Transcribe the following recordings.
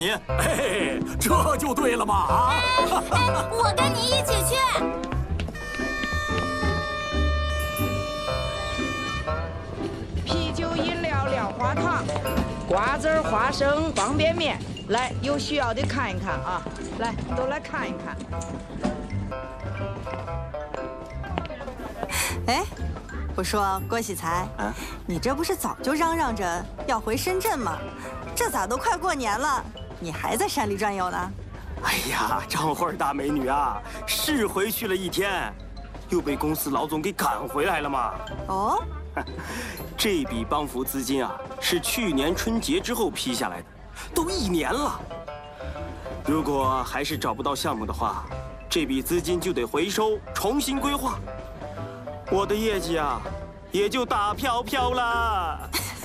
您，哎，这就对了嘛啊！ 我跟你一起去。 啤酒、饮料、料花糖、瓜子儿、花生、方便面，来，有需要的看一看啊！来，都来看一看。 哎，我说郭喜才，你这不是早就嚷嚷着要回深圳吗？这咋都快过年了，你还在山里转悠呢？ 哎呀，张慧大美女啊，是回去了1天，又被公司老总给赶回来了嘛。 哦， 这笔帮扶资金啊，是去年春节之后批下来的，都1年了。如果还是找不到项目的话，这笔资金就得回收，重新规划。我的业绩啊，也就打飘飘了。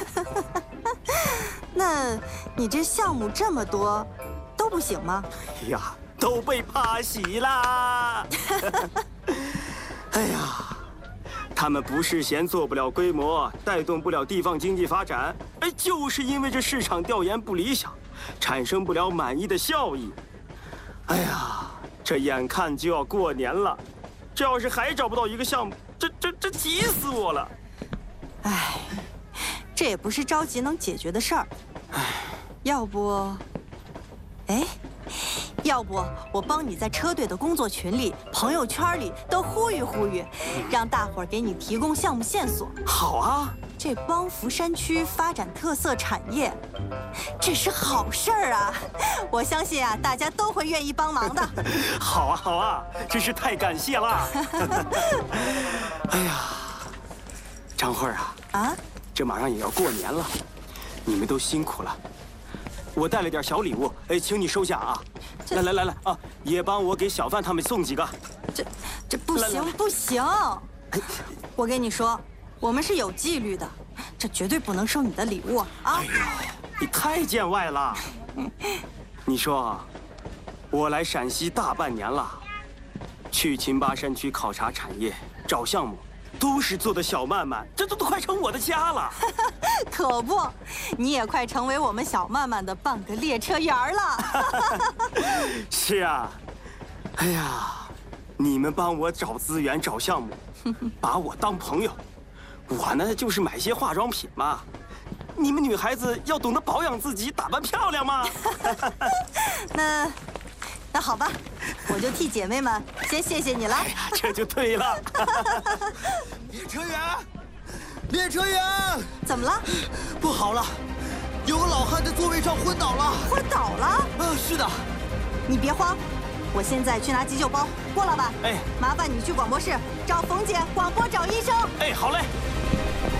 那你这项目这么多，都不行吗？ 哎呀，都被趴洗啦！哎呀，他们不是嫌做不了规模，带动不了地方经济发展，哎，就是因为这市场调研不理想，产生不了满意的效益。哎呀，这眼看就要过年了，这要是还找不到一个项目，这急死我了！ 哎，这也不是着急能解决的事儿。要不，哎，要不我帮你在车队的工作群里、朋友圈里都呼吁呼吁，让大伙儿给你提供项目线索。 好啊， 这帮扶山区发展特色产业，这是好事儿啊！我相信啊，大家都会愿意帮忙的。 好啊，好啊，真是太感谢了！哎呀，张慧啊，这马上也要过年了，你们都辛苦了。我带了点小礼物，哎，请你收下啊！来啊，也帮我给小范他们送几个。 这不行不行！我跟你说，我们是有纪律的，这绝对不能收你的礼物啊！ 哎呦，你太见外了！你说，我来陕西大半年了，去秦巴山区考察产业、找项目，都是做的小曼曼，这都快成我的家了。 可不，你也快成为我们小曼曼的半个列车员了。 是啊，哎呀，你们帮我找资源、找项目，把我当朋友，我呢就是买些化妆品嘛。你们女孩子要懂得保养自己，打扮漂亮嘛。 那好吧，我就替姐妹们先谢谢你了。 哎呀，这就对了。 列车员，列车员， 怎么了？ 不好了，有个老汉在座位上昏倒了。 昏倒了？ 是的。 你别慌，我现在去拿急救包。郭老板， 哎， 麻烦你去广播室找冯姐广播找医生。 哎，好嘞。